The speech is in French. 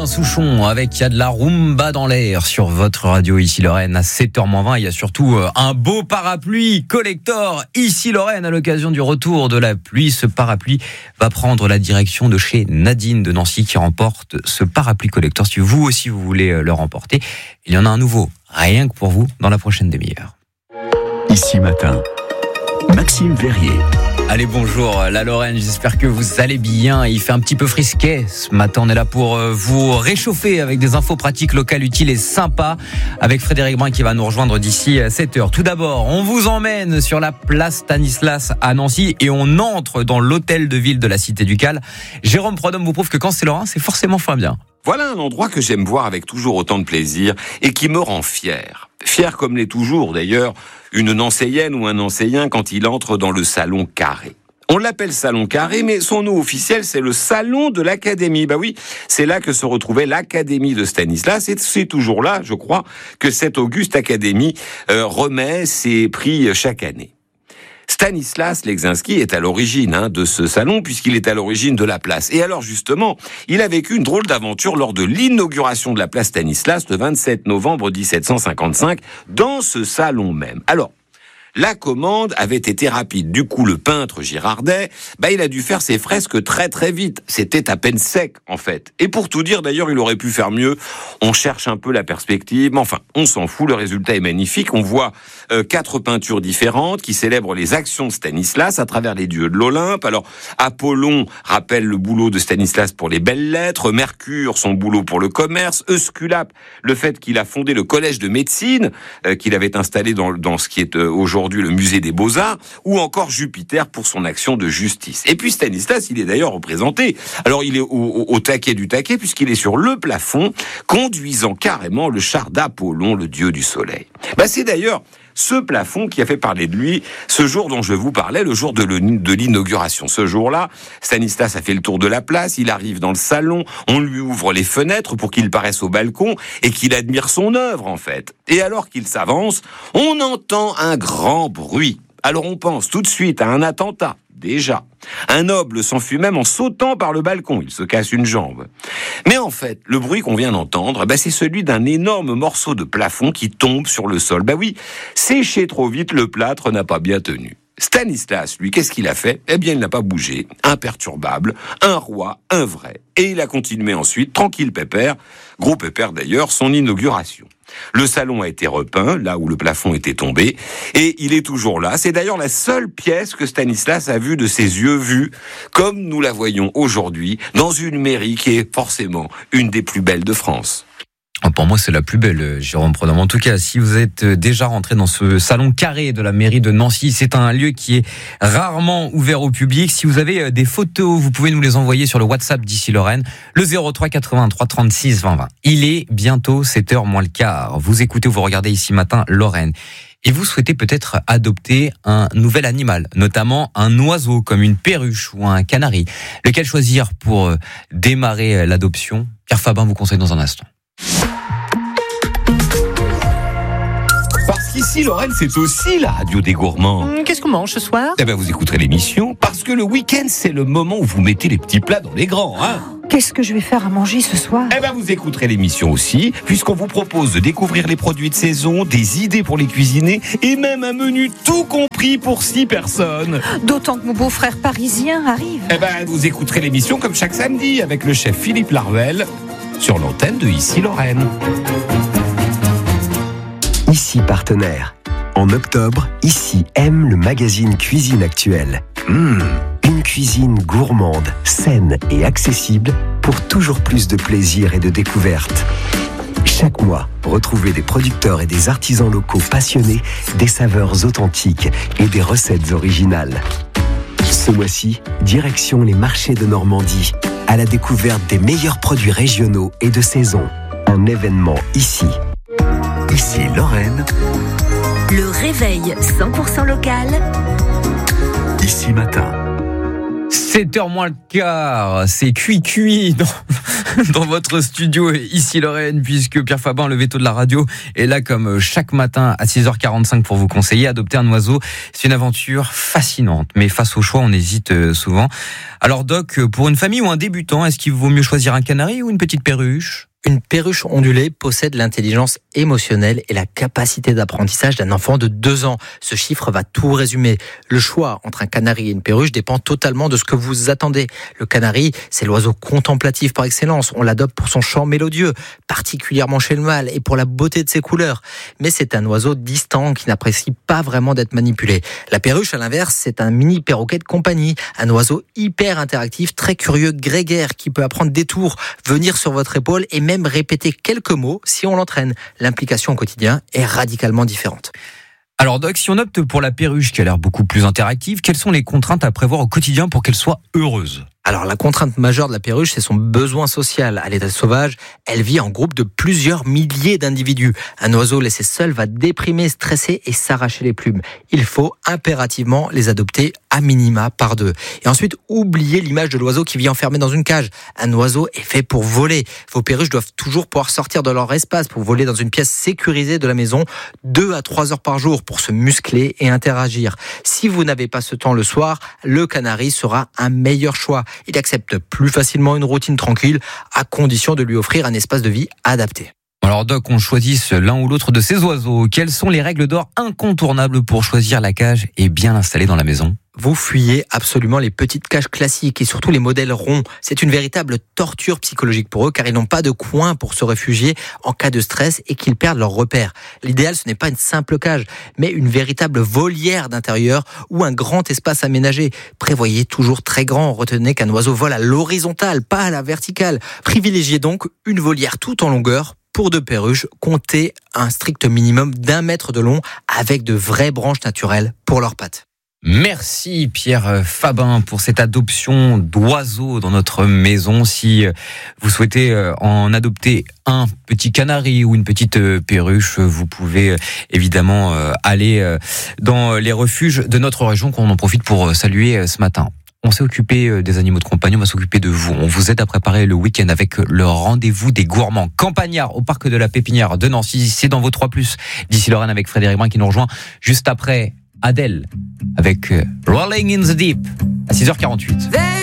Souchon avec Il y a de la rumba dans l'air sur votre radio ici Lorraine à 7h-20. Il y a surtout un beau parapluie collector ici Lorraine à l'occasion du retour de la pluie. Ce parapluie va prendre la direction de chez Nadine de Nancy qui remporte ce parapluie collector. Si vous aussi vous voulez le remporter, il y en a un nouveau rien que pour vous dans la prochaine demi-heure. Ici matin, Maxime Verrier. Allez, bonjour la Lorraine, j'espère que vous allez bien. Il fait un petit peu frisquet ce matin, on est là pour vous réchauffer avec des infos pratiques locales utiles et sympas avec Frédéric Brun qui va nous rejoindre d'ici 7h. Tout d'abord, on vous emmène sur la place Stanislas à Nancy et on entre dans l'hôtel de ville de la Cité ducale. Jérôme Prodhomme vous prouve que quand c'est Lorrain, c'est forcément fin bien. Voilà un endroit que j'aime voir avec toujours autant de plaisir et qui me rend fier. Fier comme l'est toujours d'ailleurs une Nancéienne ou un Nancéien quand il entre dans le salon carré. On l'appelle salon carré, mais son nom officiel, c'est le salon de l'Académie. Bah oui, c'est là que se retrouvait l'Académie de Stanislas, et c'est toujours là, je crois, que cette auguste Académie remet ses prix chaque année. Stanislas Leczinski est à l'origine de ce salon, puisqu'il est à l'origine de la place. Et alors justement, il a vécu une drôle d'aventure lors de l'inauguration de la place Stanislas le 27 novembre 1755, dans ce salon même. Alors, la commande avait été rapide. Du coup, le peintre Girardet, il a dû faire ses fresques très très vite. C'était à peine sec, en fait. Et pour tout dire, d'ailleurs, il aurait pu faire mieux. On cherche un peu la perspective, mais enfin, on s'en fout. Le résultat est magnifique. On voit 4 peintures différentes qui célèbrent les actions de Stanislas à travers les dieux de l'Olympe. Alors, Apollon rappelle le boulot de Stanislas pour les belles lettres, Mercure, son boulot pour le commerce, Eusculape, le fait qu'il a fondé le collège de médecine, qu'il avait installé dans ce qui est aujourd'hui le musée des Beaux-Arts, ou encore Jupiter pour son action de justice. Et puis Stanislas, il est d'ailleurs représenté. Alors il est au taquet du taquet, puisqu'il est sur le plafond, conduisant carrément le char d'Apollon, le dieu du soleil. C'est d'ailleurs ce plafond qui a fait parler de lui ce jour dont je vous parlais, le jour de l'inauguration. Ce jour-là, Stanislas a fait le tour de la place, il arrive dans le salon, on lui ouvre les fenêtres pour qu'il paraisse au balcon et qu'il admire son œuvre, en fait. Et alors qu'il s'avance, on entend un grand bruit. Alors on pense tout de suite à un attentat. Déjà. Un noble s'enfuit même en sautant par le balcon. Il se casse une jambe. Mais en fait, le bruit qu'on vient d'entendre, c'est celui d'un énorme morceau de plafond qui tombe sur le sol. Oui, séché trop vite, le plâtre n'a pas bien tenu. Stanislas, lui, qu'est-ce qu'il a fait ? Il n'a pas bougé. Imperturbable. Un roi, un vrai. Et il a continué ensuite, tranquille pépère, gros pépère d'ailleurs, son inauguration. Le salon a été repeint, là où le plafond était tombé, et il est toujours là. C'est d'ailleurs la seule pièce que Stanislas a vue de ses yeux vus, comme nous la voyons aujourd'hui, dans une mairie qui est forcément une des plus belles de France. Pour moi, c'est la plus belle, Jérôme Prodhomme. En tout cas, si vous êtes déjà rentré dans ce salon carré de la mairie de Nancy, c'est un lieu qui est rarement ouvert au public. Si vous avez des photos, vous pouvez nous les envoyer sur le WhatsApp d'ici Lorraine, le 03 83 36 20 20. Il est bientôt 7h moins le quart. Vous écoutez ou vous regardez ici matin Lorraine. Et vous souhaitez peut-être adopter un nouvel animal, notamment un oiseau comme une perruche ou un canari. Lequel choisir pour démarrer l'adoption ? Pierre Fabin vous conseille dans un instant. Parce qu'ici, Lorraine, c'est aussi la radio des gourmands. Qu'est-ce qu'on mange ce soir ? Vous écouterez l'émission, parce que le week-end, c'est le moment où vous mettez les petits plats dans les grands, Qu'est-ce que je vais faire à manger ce soir ? Vous écouterez l'émission aussi, puisqu'on vous propose de découvrir les produits de saison, des idées pour les cuisiner, et même un menu tout compris pour 6 personnes. D'autant que mon beau-frère parisien arrive. Vous écouterez l'émission comme chaque samedi, avec le chef Philippe Larvel, sur l'antenne de Ici Lorraine. Ici partenaire. En octobre, Ici aime le magazine Cuisine Actuelle. Une cuisine gourmande, saine et accessible pour toujours plus de plaisir et de découverte. Chaque mois, retrouvez des producteurs et des artisans locaux passionnés, des saveurs authentiques et des recettes originales. Ce mois-ci, direction les marchés de Normandie, à la découverte des meilleurs produits régionaux et de saison. Un événement ici. Ici Lorraine. Le réveil 100% local. Ici matin. 7h moins le quart, c'est cuit dans votre studio ici Lorraine, puisque Pierre Fabin, le veto de la radio, est là comme chaque matin à 6h45 pour vous conseiller. Adopter un oiseau, c'est une aventure fascinante, mais face au choix, on hésite souvent. Alors Doc, pour une famille ou un débutant, est-ce qu'il vaut mieux choisir un canari ou une petite perruche ? Une perruche ondulée possède l'intelligence émotionnelle et la capacité d'apprentissage d'un enfant de 2 ans. Ce chiffre va tout résumer. Le choix entre un canari et une perruche dépend totalement de ce que vous attendez. Le canari, c'est l'oiseau contemplatif par excellence. On l'adopte pour son chant mélodieux, particulièrement chez le mâle, et pour la beauté de ses couleurs. Mais c'est un oiseau distant qui n'apprécie pas vraiment d'être manipulé. La perruche, à l'inverse, c'est un mini perroquet de compagnie. Un oiseau hyper interactif, très curieux, grégaire, qui peut apprendre des tours, venir sur votre épaule et même répéter quelques mots si on l'entraîne. L'implication au quotidien est radicalement différente. Alors Doc, si on opte pour la perruche qui a l'air beaucoup plus interactive, quelles sont les contraintes à prévoir au quotidien pour qu'elle soit heureuse ? Alors la contrainte majeure de la perruche, c'est son besoin social. À l'état sauvage, elle vit en groupe de plusieurs milliers d'individus. Un oiseau laissé seul va déprimer, stresser et s'arracher les plumes. Il faut impérativement les adopter à minima par 2. Et ensuite, oubliez l'image de l'oiseau qui vit enfermé dans une cage. Un oiseau est fait pour voler. Vos perruches doivent toujours pouvoir sortir de leur espace pour voler dans une pièce sécurisée de la maison 2 à 3 heures par jour pour se muscler et interagir. Si vous n'avez pas ce temps le soir, le canari sera un meilleur choix. Il accepte plus facilement une routine tranquille, à condition de lui offrir un espace de vie adapté. Alors Doc, on choisit l'un ou l'autre de ces oiseaux. Quelles sont les règles d'or incontournables pour choisir la cage et bien l'installer dans la maison ? Vous fuyez absolument les petites cages classiques et surtout les modèles ronds. C'est une véritable torture psychologique pour eux car ils n'ont pas de coin pour se réfugier en cas de stress et qu'ils perdent leurs repères. L'idéal, ce n'est pas une simple cage, mais une véritable volière d'intérieur ou un grand espace aménagé. Prévoyez toujours très grand. Retenez qu'un oiseau vole à l'horizontale, pas à la verticale. Privilégiez donc une volière tout en longueur. Pour 2 perruches, comptez un strict minimum d'1 mètre de long avec de vraies branches naturelles pour leurs pattes. Merci Pierre Fabin pour cette adoption d'oiseaux dans notre maison. Si vous souhaitez en adopter un petit canari ou une petite perruche, vous pouvez évidemment aller dans les refuges de notre région qu'on en profite pour saluer ce matin. On s'est occupé des animaux de compagnie, on va s'occuper de vous. On vous aide à préparer le week-end avec le rendez-vous des gourmands campagnards au parc de la Pépinière de Nancy. C'est dans vos 3+. D'ici Lorraine avec Frédéric Brun qui nous rejoint juste après Adèle avec Rolling in the Deep à 6h48.